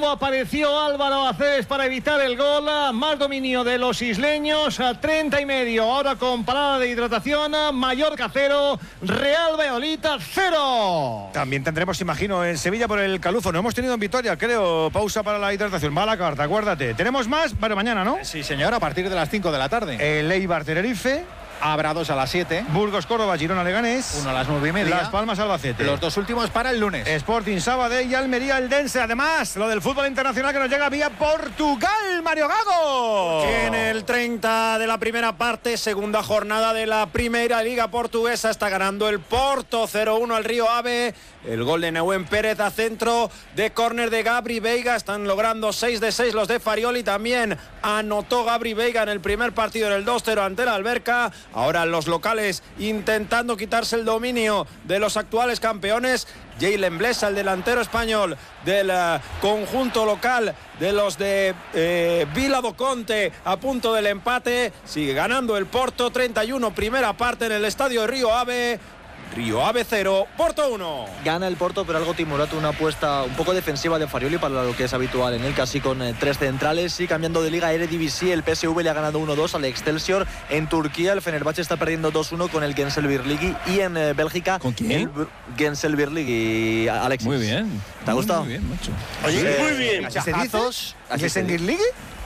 cómo apareció Álvaro Acebes para evitar el gol. Más dominio de los isleños, 30,5. Ahora con parada de hidratación, Mallorca 0, Real Valladolid 0. También tendremos, imagino, en Sevilla por el Calufo. No hemos tenido en Vitoria, creo, pausa para la hidratación. Va a la carta, acuérdate. ¿Tenemos más? Bueno, mañana, ¿no? Sí, señor, a partir de las 5 de la tarde. El Eibar Tenerife. Habrá 2 a las 7. Burgos Córdoba, Girona Leganés. 1 a las 9:30. Las Palmas Albacete. Los 2 últimos para el lunes. Sporting Sabadell y Almería Eldense. Además, lo del fútbol internacional que nos llega vía Portugal, Mario Gago. Que en el 30 de la primera parte, segunda jornada de la Primeira Liga Portuguesa, está ganando el Porto 0-1 al Río Ave. El gol de Nehuen Pérez a centro de córner de Gabri Veiga. Están logrando 6 de 6 los de Farioli. También anotó Gabri Veiga en el primer partido en el 2-0 ante la Alberca. Ahora los locales intentando quitarse el dominio de los actuales campeones. Jalen Blesa, el delantero español del conjunto local de los de Vila do Conte, a punto del empate. Sigue ganando el Porto, 31, primera parte en el estadio de Río Ave. Río Ave 0, Porto 1. Gana el Porto, pero algo timorato, una apuesta un poco defensiva de Farioli para lo que es habitual en él, casi con 3 centrales. Y cambiando de liga, Eredivisie, el PSV le ha ganado 1-2 al Excelsior. En Turquía, el Fenerbahce está perdiendo 2-1 con el Gençlerbirliği. Y en Bélgica, ¿con quién? El Gençlerbirliği, Alexis. Muy bien. ¿Te ha gustado? Muy bien, macho. Oye, muy bien. ¿Así se dice? Así se dice. ¿Ligue?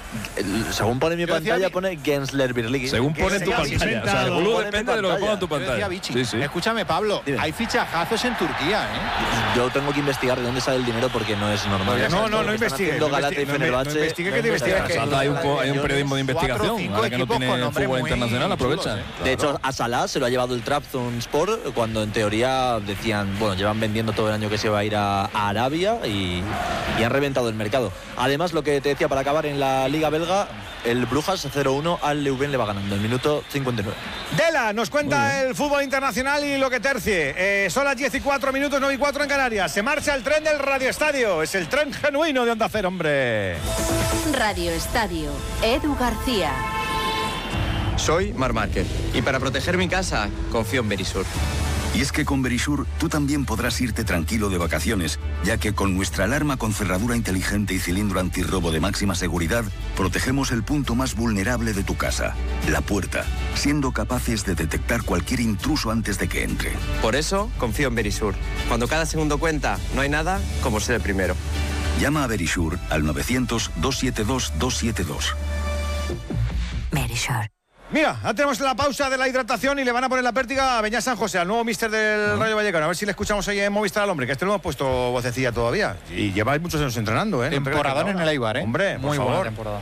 Según pone mi pantalla, pone Gençlerbirliği. Según pone en tu pantalla. O sea, el boludo depende de lo que ponga en tu pantalla. Sí, sí. Escúchame, Pablo, Dime. hay fichajazos en Turquía, ¿eh? Yo tengo que investigar de dónde sale el dinero porque no es normal. No investigue. Galata y Fenerbahce. Investigue que te investigue. Hay un periodismo de investigación. Ahora que no tiene fútbol internacional, aprovecha. De hecho, a Salah se lo ha llevado el Trabzonspor cuando en teoría decían, bueno, llevan vendiendo todo el año que se va a ir a Arabia y han reventado el mercado. Además, lo que te decía para acabar en la Liga Belga, el Brujas 0-1 al Leuven le va ganando el minuto 59. Dela nos cuenta el fútbol internacional y lo que tercie. Son las 10:04, 9:04 en Canarias. Se marcha el tren del Radio Estadio. Es el tren genuino de Onda Cero, hombre. Radio Estadio, Edu García. Soy Marc Márquez y para proteger mi casa confío en Verisur. Y es que con Verisur tú también podrás irte tranquilo de vacaciones, ya que con nuestra alarma con cerradura inteligente y cilindro antirrobo de máxima seguridad, protegemos el punto más vulnerable de tu casa, la puerta, siendo capaces de detectar cualquier intruso antes de que entre. Por eso confío en Verisur. Cuando cada segundo cuenta, no hay nada como ser el primero. Llama a Verisur al 900-272-272. Verisur. Mira, ya tenemos la pausa de la hidratación y le van a poner la pértiga a Beñat San José, al nuevo míster del Rayo Vallecano. A ver si le escuchamos ahí en Movistar al hombre, que no hemos puesto vocecilla todavía. Y lleváis muchos años entrenando, ¿eh? Temporadón en el Eibar, ¿eh? Hombre, muy por buena favor. temporada.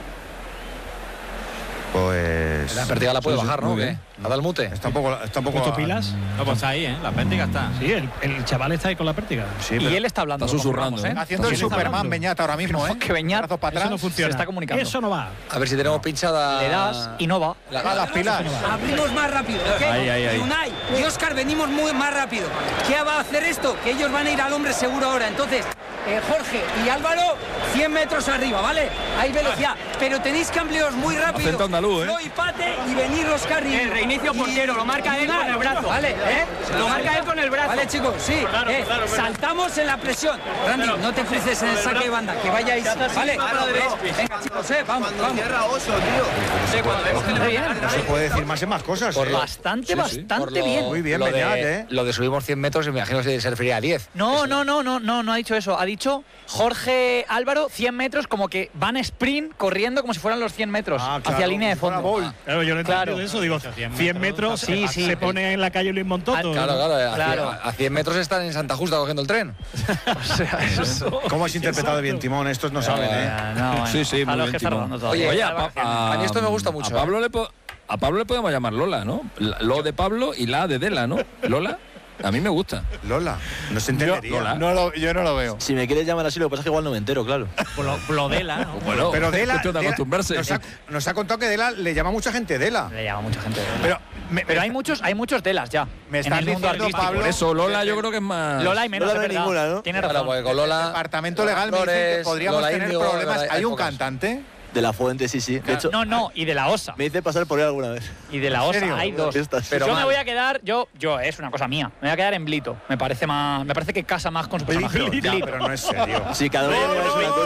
Pues... La pértiga la puede bajar, ¿no? ¿Qué? ¿A Dalmute? Está un poco... ¿Puesto pilas? No, pues ahí, la pértiga está. Sí, el chaval está ahí con la pértiga. Sí, Y él está hablando. Está susurrando, Ramos, Haciendo el Superman Beñat ahora mismo, ¿eh? Que Beñat Brazos para Eso atrás. no funciona. se está comunicando. Eso no va. A ver si tenemos pinchada. Le das y no va. Las pilas. Abrimos más rápido, ¿ok? Ahí. Y Unai y Óscar venimos muy más rápido. ¿Qué va a hacer esto? Que ellos van a ir al hombre seguro ahora. Entonces, Jorge y Álvaro, 100 metros arriba, ¿vale? Hay velocidad. Pero tenéis que ampliaros muy rápido. Acento andaluz, ¿eh? No y Pate y venir Óscar y... El reinicio portero, lo marca él con el brazo. Vale, Lo marca él con el brazo. Vale, chicos, sí. Claro. Saltamos en la presión. Randy, no te cruces en el saque de banda, que vayáis. Vale, venga, chicos, vamos. No se puede decir más y más cosas. Bastante bien. Muy bien, Beñat, Lo de subimos 100 metros, me imagino que se refería a 10. No ha dicho eso. Ha dicho Jorge Álvaro 100 metros como que van sprint corriendo como si fueran los 100 metros hacia línea de fondo. Claro, yo no he entendido eso. Digo, 100 metros Sí. se pone en la calle Luis Montoto. Claro. A 100 metros están en Santa Justa cogiendo el tren. O sea, eso. ¿Cómo has interpretado bien, Timón? Estos no saben, ¿eh? Sí, muy bien, Timón. Oye, a mí esto me gusta mucho. A Pablo le podemos llamar Lola, ¿no? Lo de Pablo y la de Dela, ¿no? Lola. A mí me gusta. Lola, no se entendería. Yo no lo veo. Si me quieres llamar así, lo que pasa es que igual no me entero, claro. Blodela, ¿no? Bueno, pero Dela, es cuestión de acostumbrarse. nos ha contado que Dela le llama mucha gente Dela. Le llama mucha gente. Pero hay muchos Delas ya. Me en estás el mundo diciendo, artístico. Pablo, Por eso Lola yo creo que es más... Lola hay menos, Lola no es hay verdad. ninguna, ¿no? Tiene Claro, razón. porque con Lola... el departamento legal me dicen que podríamos Lola tener Índigo, problemas. Lola- Hay un pocas. cantante De la Fuente, sí. De hecho, No, y de la OSA. me hice pasar por él alguna vez. Y de la OSA serio? hay dos. Estas. Pero yo mal. me voy a quedar, yo es una cosa mía. Me voy a quedar en Blito. Me parece que casa más con su personaje. Ya, pero no es serio. Sí, cada uno es una cosa.